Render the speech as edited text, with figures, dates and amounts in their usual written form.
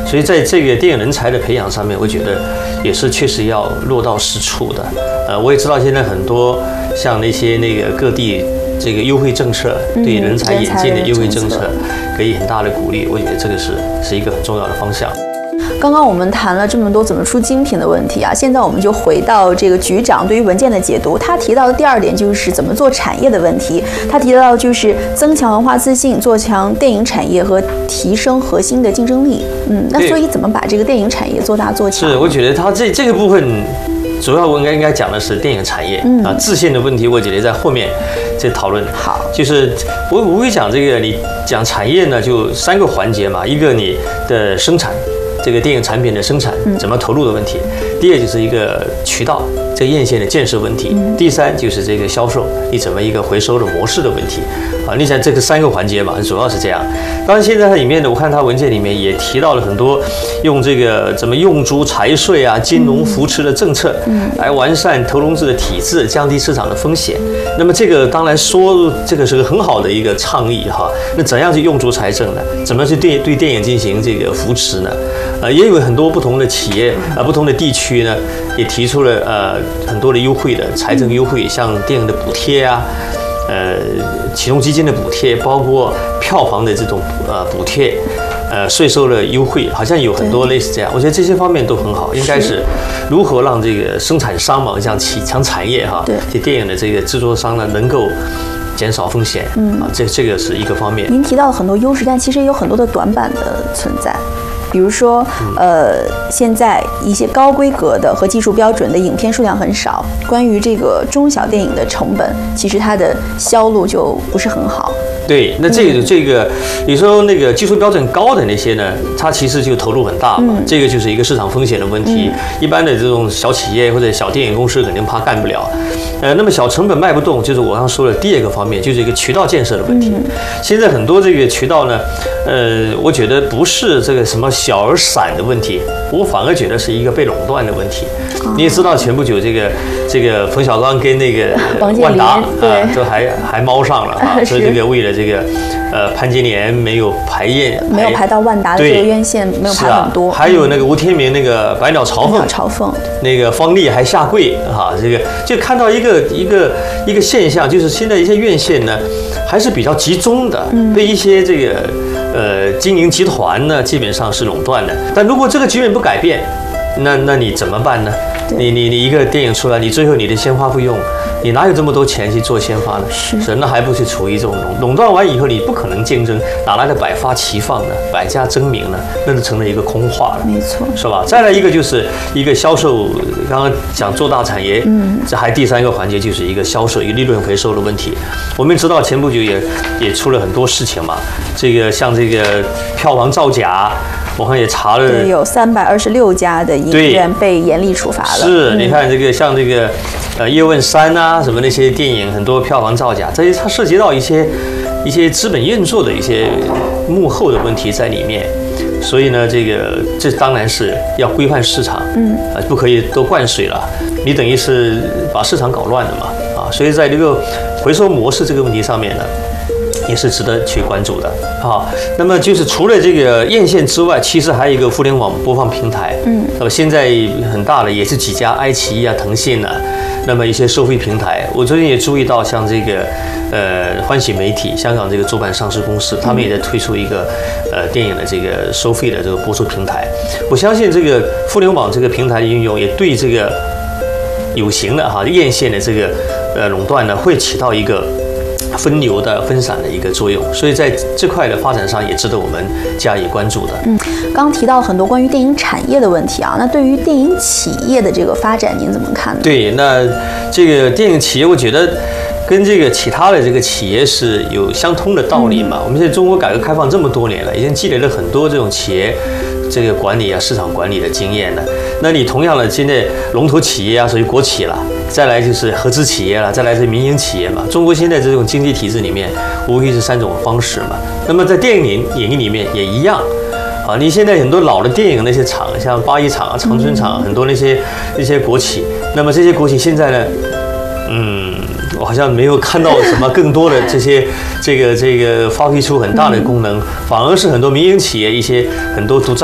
所以在这个电影人才的培养上面，我觉得也是确实要落到实处的。我也知道现在很多像那些各地这个优惠政策，对人才引进的优惠政策给予很大的鼓励，我觉得这个是一个很重要的方向。 刚刚我们谈了这么多怎么出精品的问题啊，现在我们就回到这个局长对于文件的解读。他提到的第2点就是怎么做产业的问题。他提到就是增强文化自信，做强电影产业和提升核心的竞争力。那所以怎么把这个电影产业做大做强？ 是，我觉得他这个部分主要我应该讲的是电影产业自信的问题，我觉得在后面再讨论。 好， 就是我会讲这个，你讲产业呢，就3个环节嘛，一个你的生产。这个电影产品的生产怎么投入的问题，第2就是一个渠道这个院线的建设问题，第3就是这个销售你怎么一个回收的模式的问题啊。你想这个3个环节嘛，主要是这样。当然现在它里面呢，我看它文件里面也提到了很多用这个怎么用租财税啊、金融扶持的政策，来完善投融资的体制，降低市场的风险。那么这个当然说这个是个很好的一个倡议哈。那怎样去用足财政呢？怎么去对电影进行这个扶持呢？也有很多不同的企业不同的地区呢，也提出了很多的优惠的财政优惠，像电影的补贴啊，启动基金的补贴，包括票房的这种补贴，税收的优惠，好像有很多类似这样。我觉得这些方面都很好，应该是如何让这个生产商嘛，像强产业哈，这电影的这个制作商呢，能够减少风险这个是一个方面。 您提到了很多优势，但其实也有很多的短板的存在。比如说，现在一些高规格的和技术标准的影片数量很少，关于这个中小电影的成本，其实它的销路就不是很好。 对，那这个，你说那个技术标准高的那些呢，它其实就投入很大嘛，这个就是一个市场风险的问题。一般的这种小企业或者小电影公司肯定怕干不了。那么小成本卖不动，就是我刚刚说的第2个方面，就是一个渠道建设的问题。现在很多这个渠道呢，我觉得不是这个什么小而散的问题，我反而觉得是一个被垄断的问题。你也知道，前不久这个冯小刚跟那个万达都还猫上了所以这个为了这个潘金莲没有排到万达的这个院线，没有排很多。 还有那个吴天明那个百鸟朝凤，那个方丽还下跪这个就看到一个现象，就是现在一些院线呢还是比较集中的，被一些这个经营集团呢基本上是垄断的。但如果这个局面不改变，那你怎么办呢？你一个电影出来，你最后你的先发费用，你哪有这么多钱去做先发呢？是，那还不是处于这种垄断完以后，你不可能竞争，哪来的百花齐放呢？百家争鸣呢？那就成了一个空话了， 没错， 是吧？再来一个就是一个销售，刚刚讲做大产业，这还第3个环节就是一个销售，一个利润回收的问题。我们知道前不久也出了很多事情嘛，这个像这个票房造假。我看也查了， 对，有326家的影院被严厉处罚了。 是，你看这个像这个叶问3啊，什么那些电影很多票房造假，这些它涉及到一些资本运作的一些幕后的问题在里面。所以呢，这当然是要规范市场，不可以多灌水了，你等于是把市场搞乱了嘛所以在这个回收模式这个问题上面呢，也是值得去关注的那么就是除了这个院线之外，其实还有一个互联网播放平台，那么现在很大的也是几家，爱奇艺啊、腾讯啊，那么一些收费平台。我最近也注意到，像这个欢喜媒体，香港这个主板上市公司，他们也在推出一个电影的这个收费的这个播出平台。我相信这个互联网这个平台的应用，也对这个有形的院线的这个垄断呢，会起到一个分流的分散的一个作用，所以在这块的发展上也值得我们加以关注的。 刚提到很多关于电影产业的问题那对于电影企业的这个发展您怎么看呢？ 对，那这个电影企业，我觉得跟这个其他的这个企业是有相通的道理嘛。我们现在中国改革开放这么多年了，已经积累了很多这种企业这个管理市场管理的经验了。那你同样的，现在龙头企业属于国企了。再来就是合资企业了，再来是民营企业嘛。中国现在这种经济体制里面，无非是3种方式嘛。那么在电影里面也一样你现在很多老的电影那些厂，像八一厂长春厂，很多那些国企，那么这些国企现在呢，我好像没有看到什么更多的这个发挥出很大的功能，反而是很多民营企业一些很多独占